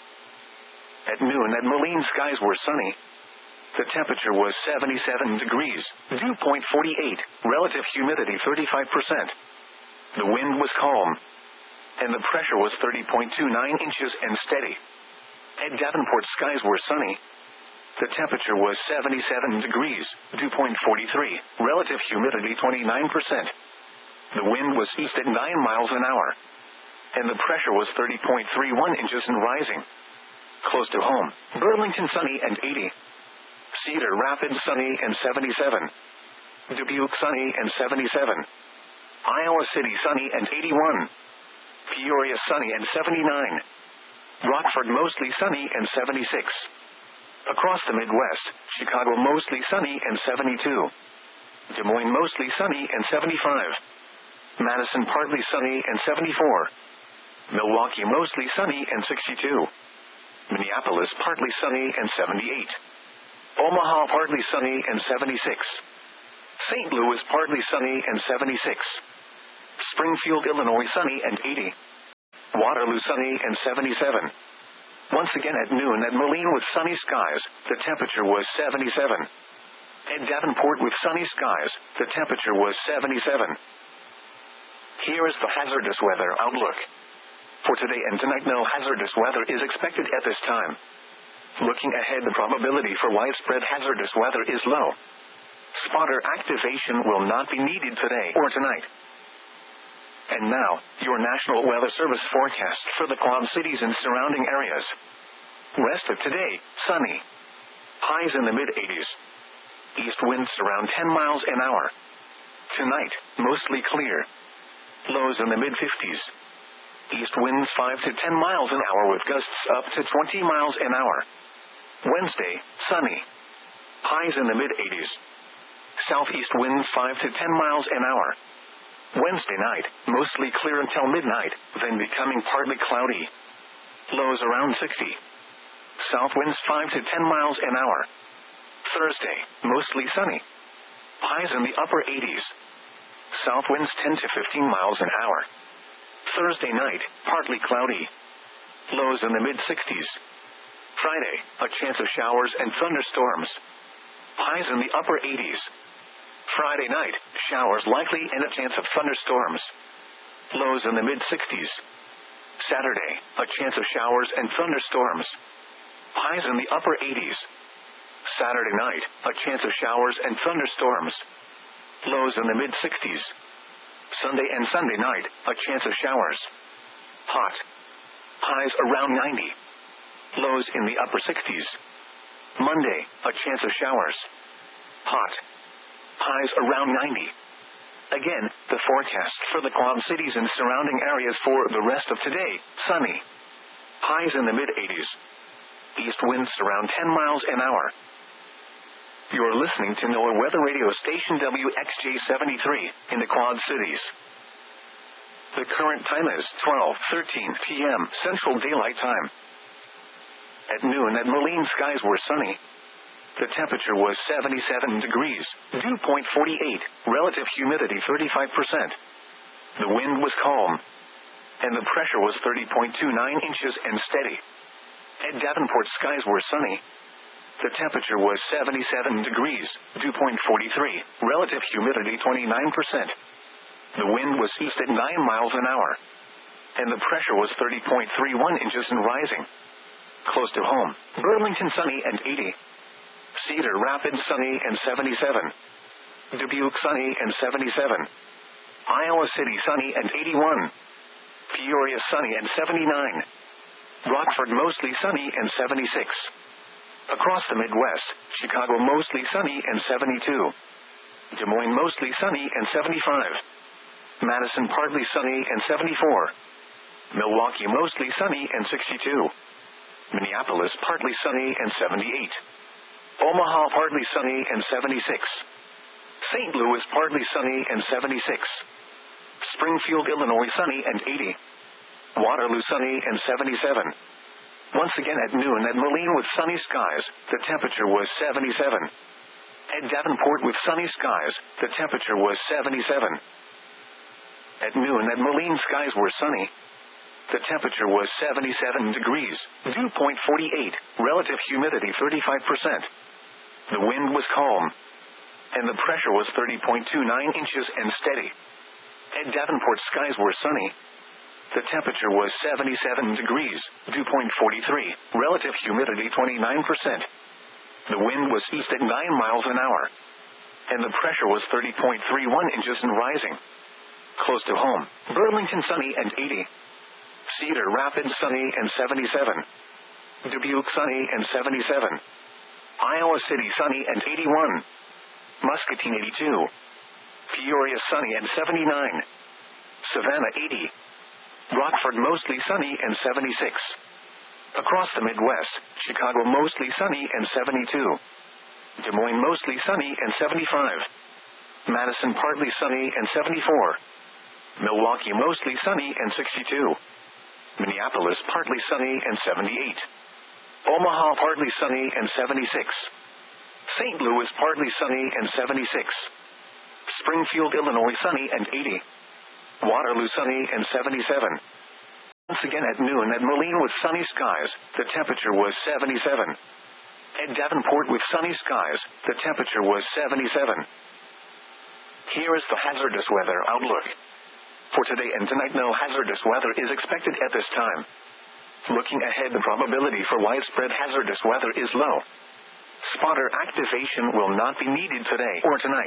At noon at Moline, skies were sunny. The temperature was seventy-seven degrees, dew point forty-eight, relative humidity thirty-five percent. The wind was calm, and the pressure was thirty point two nine inches and steady. At Davenport, skies were sunny. The temperature was seventy-seven degrees, dew point forty-three, relative humidity twenty-nine percent. The wind was east at nine miles an hour, and the pressure was thirty point three one inches and rising. Close to home, Burlington sunny and eighty. Cedar Rapids sunny and seventy-seven. Dubuque sunny and seventy-seven. Iowa City sunny and eighty-one. Peoria sunny and seventy-nine. Rockford mostly sunny and seventy-six. Across the Midwest, Chicago mostly sunny and seventy-two. Des Moines mostly sunny and seventy-five. Madison partly sunny and seventy-four. Milwaukee mostly sunny and sixty-two. Minneapolis partly sunny and seventy-eight. Omaha partly sunny and seventy-six. Saint Louis partly sunny and seventy-six. Springfield, Illinois sunny and eighty. Waterloo sunny and seventy-seven. Once again at noon at Moline with sunny skies, the temperature was seventy-seven. At Davenport with sunny skies, the temperature was seventy-seven. Here is the hazardous weather outlook. For today and tonight, no hazardous weather is expected at this time. Looking ahead, the probability for widespread hazardous weather is low. Spotter activation will not be needed today or tonight. And now, your National Weather Service forecast for the Quad Cities and surrounding areas. Rest of today, sunny. Highs in the mid-eighties. East winds around ten miles an hour. Tonight, mostly clear. Lows in the mid-fifties. East winds five to ten miles an hour with gusts up to twenty miles an hour. Wednesday, sunny. Highs in the mid-eighties. Southeast winds five to ten miles an hour. Wednesday night, mostly clear until midnight, then becoming partly cloudy. Lows around sixty. South winds five to ten miles an hour. Thursday, mostly sunny. Highs in the upper eighties. South winds ten to fifteen miles an hour. Thursday night, partly cloudy. Lows in the mid-sixties. Friday, a chance of showers and thunderstorms. Highs in the upper eighties. Friday night, showers likely and a chance of thunderstorms. Lows in the mid-sixties. Saturday, a chance of showers and thunderstorms. Highs in the upper eighties. Saturday night, a chance of showers and thunderstorms. Lows in the mid-sixties. Sunday and Sunday night, a chance of showers. Hot. Highs around ninety. Lows in the upper sixties. Monday, a chance of showers. Hot. Highs around ninety. Again, the forecast for the Quad Cities and surrounding areas for the rest of today, sunny. Highs in the mid-eighties. East winds around ten miles an hour. You're listening to NOAA Weather Radio Station W X J seventy-three in the Quad Cities. The current time is twelve thirteen p.m. Central Daylight Time. At noon at Moline, skies were sunny. The temperature was seventy-seven degrees, dew point forty-eight, relative humidity thirty-five percent. The wind was calm, and the pressure was thirty point two nine inches and steady. At Davenport, skies were sunny. The temperature was seventy-seven degrees, dew point forty-three, relative humidity twenty-nine percent. The wind was east at nine miles an hour, and the pressure was thirty point three one inches and rising. Close to home, Burlington sunny and eighty. Cedar Rapids sunny and seventy-seven. Dubuque sunny and seventy-seven. Iowa City sunny and eighty-one. Peoria sunny and seventy-nine. Rockford mostly sunny and seventy-six. Across the Midwest, Chicago mostly sunny and seventy-two. Des Moines mostly sunny and seventy-five. Madison partly sunny and seventy-four. Milwaukee mostly sunny and sixty-two. Minneapolis partly sunny and seventy-eight. Omaha partly sunny and seventy-six. Saint Louis partly sunny and seventy-six. Springfield, Illinois sunny and eighty. Waterloo sunny and seventy-seven. Once again at noon at Moline with sunny skies, the temperature was seventy-seven. At Davenport with sunny skies, the temperature was seventy-seven. At noon at Moline, skies were sunny. The temperature was seventy-seven degrees, dew point forty-eight, relative humidity thirty-five percent. The wind was calm, and the pressure was thirty point two nine inches and steady. At Davenport, skies were sunny. The temperature was seventy-seven degrees, dew point forty-three, relative humidity twenty-nine percent. The wind was east at nine miles an hour, and the pressure was thirty point three one inches and rising. Close to home, Burlington sunny and eighty. Cedar Rapids sunny and seventy-seven. Dubuque sunny and seventy-seven. Iowa City sunny and eighty-one. Muscatine eighty-two. Peoria sunny and seventy-nine. Savannah eighty. Rockford mostly sunny and seventy-six. Across the Midwest, Chicago mostly sunny and seventy-two. Des Moines mostly sunny and seventy-five. Madison partly sunny and seventy-four. Milwaukee mostly sunny and sixty-two. Minneapolis partly sunny and seventy-eight. Omaha partly sunny and seventy-six. Saint Louis partly sunny and seventy-six. Springfield, Illinois sunny and eighty. Waterloo sunny and seventy-seven. Once again at noon at Moline with sunny skies, the temperature was seventy-seven. At Davenport with sunny skies, the temperature was seventy-seven. Here is the hazardous weather outlook. For today and tonight, no hazardous weather is expected at this time. Looking ahead, the probability for widespread hazardous weather is low. Spotter activation will not be needed today or tonight.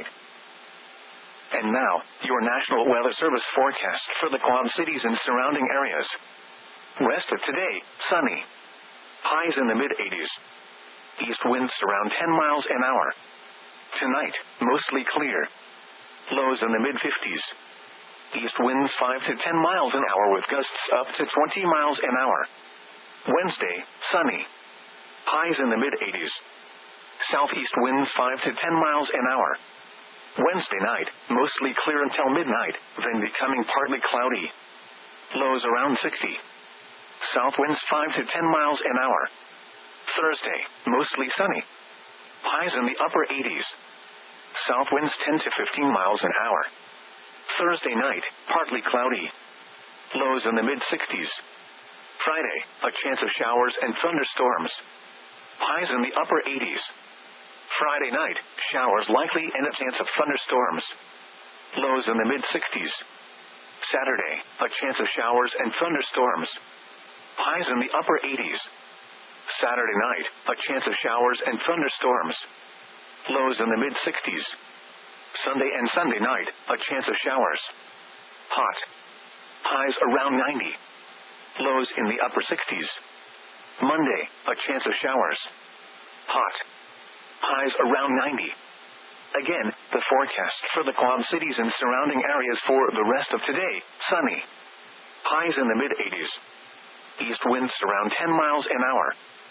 And now, your National Weather Service forecast for the Quad Cities and surrounding areas. Rest of today, sunny. Highs in the mid-eighties. East winds around ten miles an hour. Tonight, mostly clear. Lows in the mid-fifties. East winds five to ten miles an hour with gusts up to twenty miles an hour. Wednesday, sunny. Highs in the mid-eighties. Southeast winds five to ten miles an hour. Wednesday night, mostly clear until midnight, then becoming partly cloudy. Lows around sixty. South winds five to ten miles an hour. Thursday, mostly sunny. Highs in the upper eighties. South winds ten to fifteen miles an hour. Thursday night, partly cloudy. Lows in the mid-sixties. Friday, a chance of showers and thunderstorms. Highs in the upper eighties. Friday night, showers likely and a chance of thunderstorms. Lows in the mid-sixties. Saturday, a chance of showers and thunderstorms. Highs in the upper eighties. Saturday night, a chance of showers and thunderstorms. Lows in the mid-sixties. Sunday and Sunday night, a chance of showers. Hot. Highs around ninety. Lows in the upper sixties. Monday, a chance of showers. Hot. Highs around ninety. Again, the forecast for the Quad Cities and surrounding areas for the rest of today, sunny. Highs in the mid-eighties. East winds around ten miles an hour.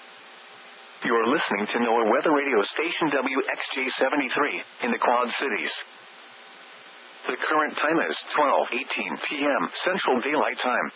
You're listening to NOAA Weather Radio Station W X J seventy-three in the Quad Cities. The current time is twelve eighteen p.m. Central Daylight Time.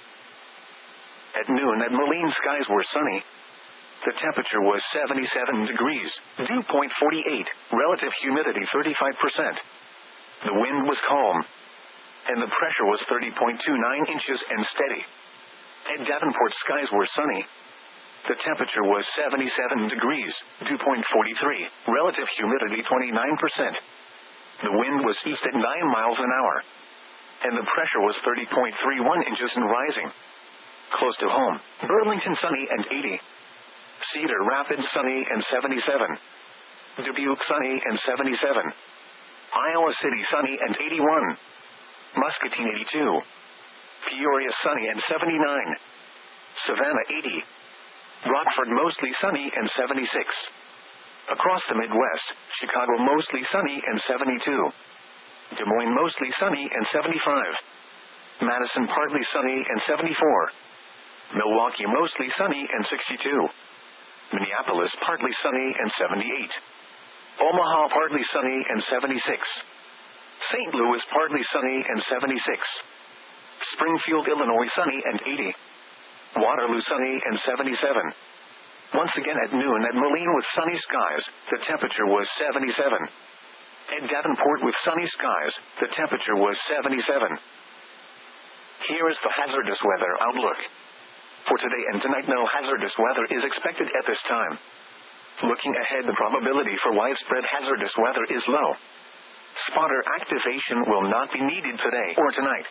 At noon at Moline, skies were sunny. The temperature was seventy-seven degrees, dew point forty-eight, relative humidity thirty-five percent. The wind was calm, and the pressure was thirty point two nine inches and steady. At Davenport, skies were sunny. The temperature was seventy-seven degrees, dew point forty-three, relative humidity twenty-nine percent. The wind was east at nine miles an hour, and the pressure was thirty point three one inches and rising. Close to home, Burlington sunny and eighty. Cedar Rapids sunny and seventy-seven. Dubuque sunny and seventy-seven. Iowa City sunny and eighty-one. Muscatine eighty-two. Peoria sunny and seventy-nine. Savannah eighty. Rockford mostly sunny and seventy-six. Across the Midwest, Chicago mostly sunny and seventy-two. Des Moines mostly sunny and seventy-five. Madison partly sunny and seventy-four. Milwaukee mostly sunny and sixty-two. Minneapolis partly sunny and seventy-eight. Omaha partly sunny and seventy-six. Saint Louis partly sunny and seventy-six. Springfield, Illinois sunny and eighty. Waterloo sunny and seventy-seven. Once again at noon at Moline with sunny skies, the temperature was seventy-seven. At Davenport with sunny skies, the temperature was seventy-seven. Here is the hazardous weather outlook. For today and tonight, no hazardous weather is expected at this time. Looking ahead, the probability for widespread hazardous weather is low. Spotter activation will not be needed today or tonight.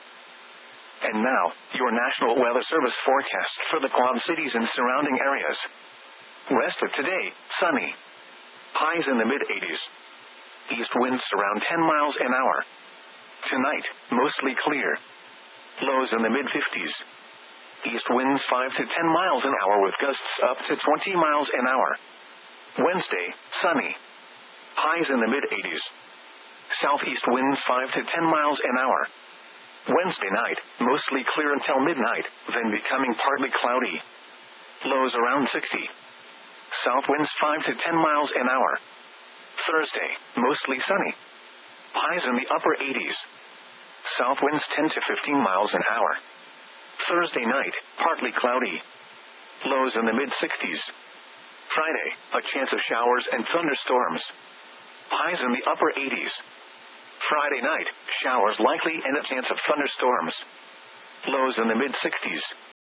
And now, your National Weather Service forecast for the Quad Cities and surrounding areas. Rest of today, sunny. Highs in the mid-eighties. East winds around ten miles an hour. Tonight, mostly clear. Lows in the mid-fifties. East winds five to ten miles an hour with gusts up to twenty miles an hour. Wednesday, sunny. Highs in the mid-eighties. Southeast winds five to ten miles an hour. Wednesday night, mostly clear until midnight, then becoming partly cloudy. Lows around sixty. South winds five to ten miles an hour. Thursday, mostly sunny. Highs in the upper eighties. South winds ten to fifteen miles an hour. Thursday night, partly cloudy. Lows in the mid-sixties. Friday, a chance of showers and thunderstorms. Highs in the upper eighties. Friday night, showers likely and a chance of thunderstorms. Lows in the mid-sixties.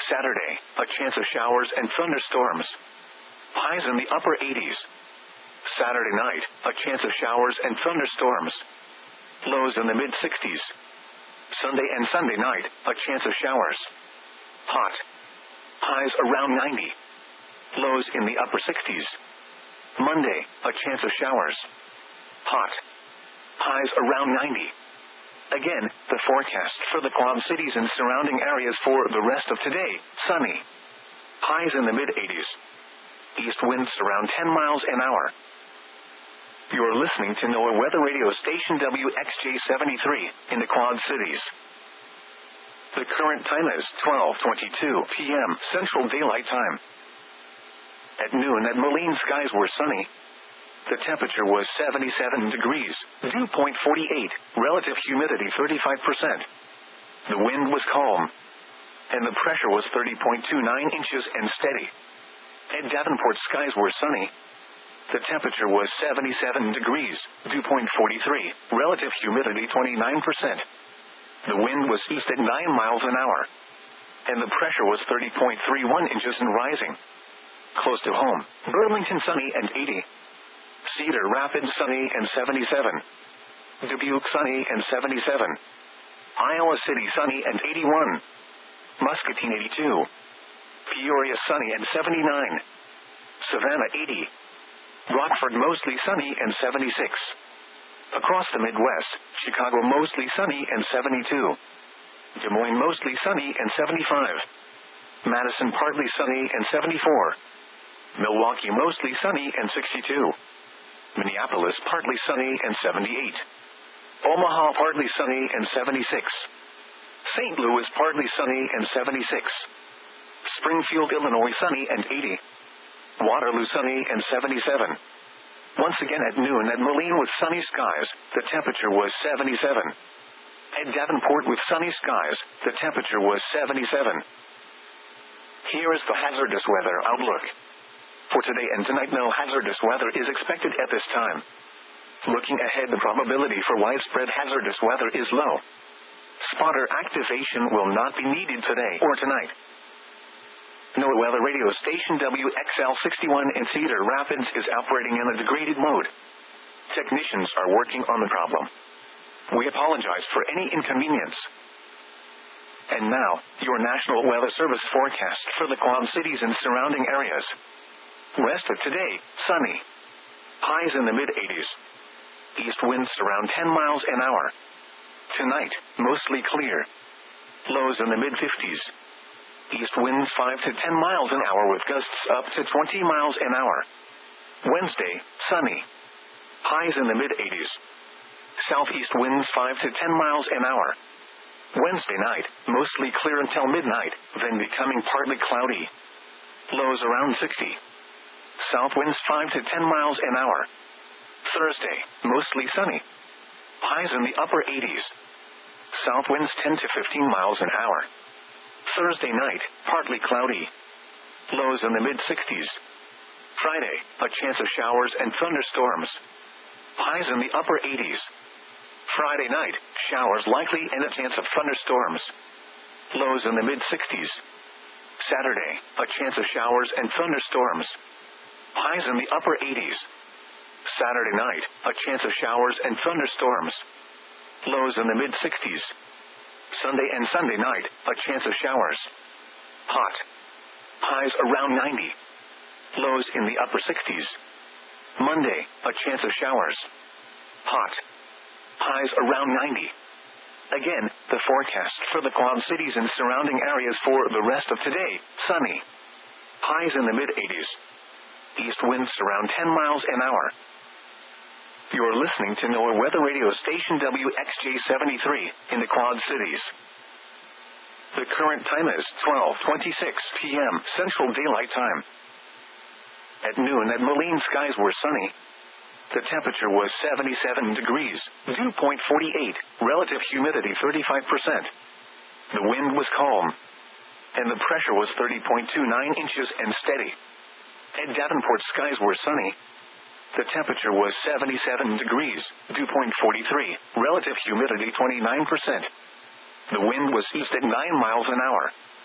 Saturday, a chance of showers and thunderstorms. Highs in the upper eighties. Saturday night, a chance of showers and thunderstorms. Lows in the mid sixties. Sunday and Sunday night, a chance of showers. Hot. Highs around ninety. Lows in the upper sixties. Monday, a chance of showers. Hot. Highs around ninety. Again, the forecast for the Quad Cities and surrounding areas for the rest of today, sunny. Highs in the mid eighties. East winds around ten miles an hour. You're listening to NOAA Weather Radio Station W X J seventy-three in the Quad Cities. The current time is twelve twenty-two p.m. Central Daylight Time. At noon at Moline, skies were sunny. The temperature was seventy-seven degrees, dew point forty-eight, relative humidity thirty-five percent. The wind was calm, and the pressure was thirty point two nine inches and steady. At Davenport, skies were sunny. The temperature was seventy-seven degrees, dew point forty-three, relative humidity twenty-nine percent. The wind was east at nine miles an hour, and the pressure was thirty point three one inches and rising. Close to home, Burlington sunny and eighty. Cedar Rapids sunny and seventy-seven. Dubuque sunny and seventy-seven. Iowa City sunny and eighty-one. Muscatine eighty-two. Peoria sunny and seventy-nine. Savannah eighty. Rockford mostly sunny and seventy-six. Across the Midwest, Chicago mostly sunny and seventy-two. Des Moines mostly sunny and seventy-five. Madison partly sunny and seventy-four. Milwaukee mostly sunny and sixty-two. Minneapolis partly sunny and seventy-eight. Omaha partly sunny and seventy-six. Saint Louis partly sunny and seventy-six. Springfield, Illinois sunny and eighty. Waterloo sunny and seventy-seven. Once again at noon at Moline with sunny skies, the temperature was seventy-seven. At Davenport with sunny skies, the temperature was seventy-seven. Here is the hazardous weather outlook. For today and tonight, no hazardous weather is expected at this time. Looking ahead, the probability for widespread hazardous weather is low. Spotter activation will not be needed today or tonight. NOAA Weather Radio Station W X L sixty-one in Cedar Rapids is operating in a degraded mode. Technicians are working on the problem. We apologize for any inconvenience. And now, your National Weather Service forecast for the Quad Cities and surrounding areas. Rest of today, sunny. Highs in the mid eighties. East winds around ten miles an hour. Tonight, mostly clear. Lows in the mid fifties. East winds five to ten miles an hour with gusts up to twenty miles an hour. Wednesday, sunny. Highs in the mid eighties. Southeast winds five to ten miles an hour. Wednesday night, mostly clear until midnight, then becoming partly cloudy. Lows around sixty. South winds five to ten miles an hour. Thursday, mostly sunny. Highs in the upper eighties. South winds ten to fifteen miles an hour. Thursday night, partly cloudy. Lows in the mid sixties. Friday, a chance of showers and thunderstorms. Highs in the upper eighties. Friday night, showers likely and a chance of thunderstorms. Lows in the mid sixties. Saturday, a chance of showers and thunderstorms. Highs in the upper eighties. Saturday night, a chance of showers and thunderstorms. Lows in the mid sixties. Sunday and Sunday night, a chance of showers. Hot. Highs around ninety. Lows in the upper sixties. Monday, a chance of showers. Hot. Highs around ninety. Again, the forecast for the Quad Cities and surrounding areas for the rest of today, sunny. Highs in the mid eighties. East winds around ten miles an hour. You're listening to NOAA Weather Radio Station W X J seventy-three in the Quad Cities. The current time is twelve twenty-six p.m. Central Daylight Time. At noon at Moline, skies were sunny. The temperature was seventy-seven degrees, dew point forty-eight, relative humidity thirty-five percent. The wind was calm, and the pressure was thirty point two nine inches and steady. At Davenport, skies were sunny. The temperature was seventy-seven degrees, dew point forty-three, relative humidity twenty-nine percent. The wind was east at nine miles an hour,